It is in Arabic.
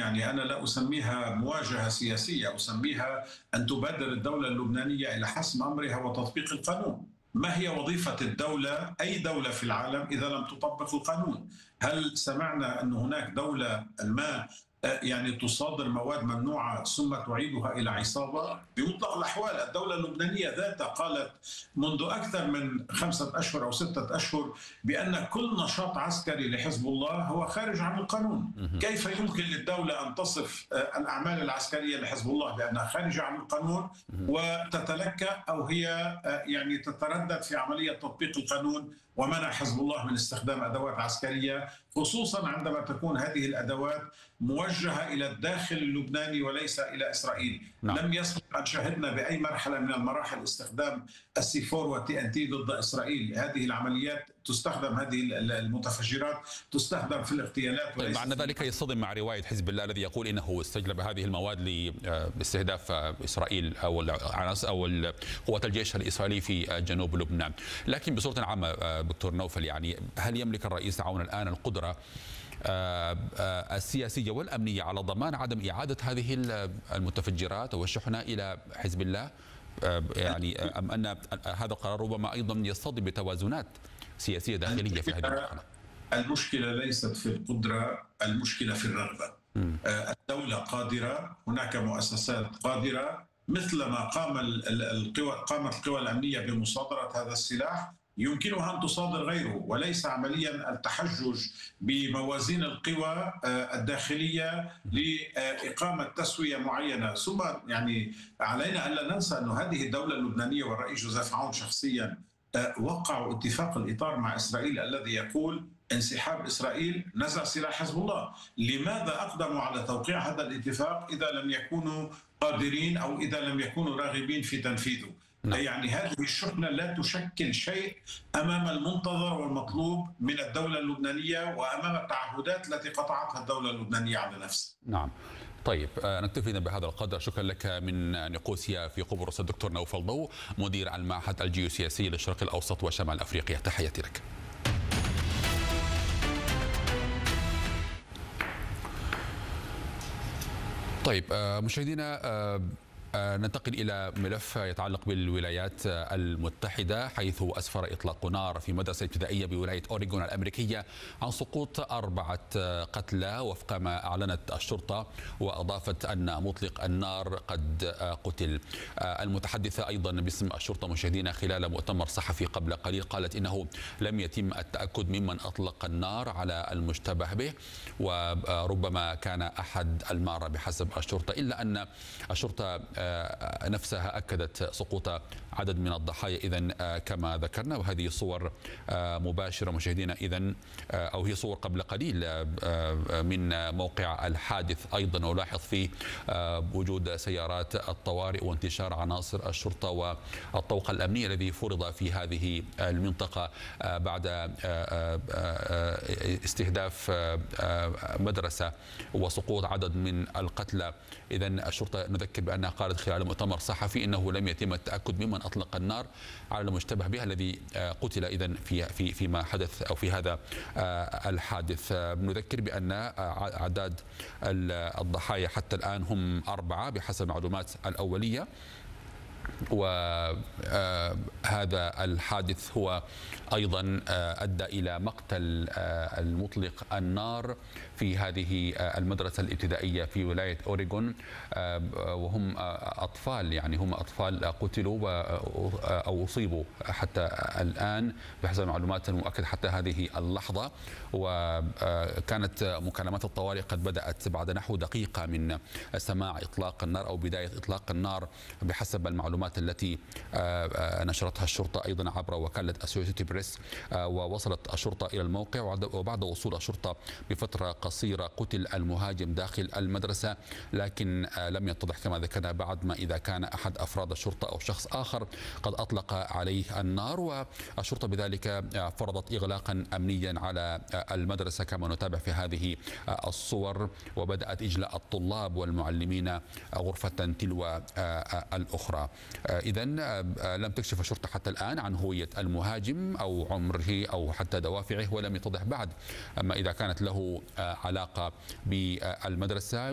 يعني أنا لا أسميها مواجهة سياسية، أسميها أن تبادر الدولة اللبنانية إلى حسم أمرها وتطبيق القانون. ما هي وظيفة الدولة، أي دولة في العالم، إذا لم تطبق القانون؟ هل سمعنا أن هناك دولة ما يعني تصادر مواد ممنوعة ثم تعيدها إلى عصابة؟ بمطلق الأحوال الدولة اللبنانية ذاتها قالت منذ أكثر من 5 أشهر أو 6 أشهر بأن كل نشاط عسكري لحزب الله هو خارج عن القانون. كيف يمكن للدولة أن تصف الأعمال العسكرية لحزب الله بأنها خارجة عن القانون وتتلكأ أو هي يعني تتردد في عملية تطبيق القانون ومنع حزب الله من استخدام أدوات عسكرية، خصوصا عندما تكون هذه الأدوات موجهة إلى الداخل اللبناني وليس إلى إسرائيل. نعم. لم يسبق أن شهدنا بأي مرحلة من المراحل استخدام السي 4 والتي ان تي ضد إسرائيل. هذه العمليات تستخدم، هذه المتفجرات تستخدم في الاغتيالات. طيب، معنى ذلك يصطدم مع رواية حزب الله الذي يقول إنه استجلب هذه المواد لاستهداف إسرائيل أو قوات الجيش الإسرائيلي في جنوب لبنان. لكن بصورة عامة دكتور نوفل، يعني هل يملك الرئيس عون الآن القدرة السياسية والأمنية على ضمان عدم إعادة هذه المتفجرات والشحنة إلى حزب الله؟ يعني أم أن هذا القرار ربما أيضا يصطدم بتوازنات سياسية داخلية في هذه المرحلة؟ المشكلة ليست في القدرة، المشكلة في الرغبة. الدولة قادرة، هناك مؤسسات قادرة، مثلما قامت القوى الأمنية بمصادرة هذا السلاح يمكنها أن تصادر غيره، وليس عمليا التحجج بموازين القوى الداخلية لإقامة تسوية معينة. ثم يعني علينا ألا ننسى أن هذه الدولة اللبنانية والرئيس جوزيف عون شخصيا وقعوا اتفاق الإطار مع إسرائيل الذي يقول انسحاب إسرائيل نزع سلاح حزب الله. لماذا أقدموا على توقيع هذا الاتفاق إذا لم يكونوا قادرين أو إذا لم يكونوا راغبين في تنفيذه؟ يعني هذه الشحنة لا تشكل شيء أمام المنتظر والمطلوب من الدولة اللبنانية وأمام التعهدات التي قطعتها الدولة اللبنانية على نفسها. نعم. طيب، نكتفي بهذا القدر. شكرا لك من نيقوسيا في قبرص الدكتور نوفل ضو، مدير المعهد الجيوسياسي للشرق الأوسط وشمال أفريقيا. تحياتي لك. طيب مشاهدينا، ننتقل إلى ملف يتعلق بالولايات المتحدة، حيث أسفر إطلاق نار في مدرسة ابتدائية بولاية أوريغون الأمريكية عن سقوط 4 قتلى وفق ما أعلنت الشرطة، وأضافت أن مطلق النار قد قتل. المتحدثة أيضا باسم الشرطة مشاهدينا خلال مؤتمر صحفي قبل قليل قالت إنه لم يتم التأكد ممن أطلق النار على المشتبه به، وربما كان أحد المارة بحسب الشرطة، إلا أن الشرطة نفسها أكدت سقوط عدد من الضحايا إذن كما ذكرنا. وهذه صور مباشرة مشاهدينا إذن، أو هي صور قبل قليل من موقع الحادث أيضا، ولاحظ فيه وجود سيارات الطوارئ وانتشار عناصر الشرطة والطوق الأمني الذي فرض في هذه المنطقة بعد استهداف مدرسة وسقوط عدد من القتلى. إذن الشرطة نذكر بأنها قالت خلال مؤتمر صحفي إنه لم يتم التأكد ممن أطلق النار على المشتبه به الذي قتل إذن فيما حدث أو في هذا الحادث. نذكر بأن أعداد الضحايا حتى الآن هم 4 بحسب المعلومات الأولية، وهذا الحادث هو أيضا أدى إلى مقتل المطلق النار في هذه المدرسة الابتدائية في ولاية أوريغون، وهم أطفال، يعني هم أطفال قتلوا أو أصيبوا حتى الآن بحسب المعلومات المؤكدة حتى هذه اللحظة. وكانت مكالمات الطوارئ قد بدأت بعد نحو دقيقة من سماع إطلاق النار أو بداية إطلاق النار بحسب المعلومات التي نشرتها الشرطة أيضا عبر وكالة أسوشيتد بريس. ووصلت الشرطة إلى الموقع، وبعد وصول الشرطة بفترة قصيرة قتل المهاجم داخل المدرسة، لكن لم يتضح كما ذكرنا بعد ما إذا كان أحد أفراد الشرطة أو شخص آخر قد أطلق عليه النار. والشرطة بذلك فرضت إغلاقا أمنيا على المدرسة كما نتابع في هذه الصور، وبدأت إجلاء الطلاب والمعلمين غرفة تلو الأخرى. إذن لم تكشف الشرطة حتى الآن عن هوية المهاجم أو عمره أو حتى دوافعه، ولم يتضح بعد أما إذا كانت له علاقة بالمدرسة.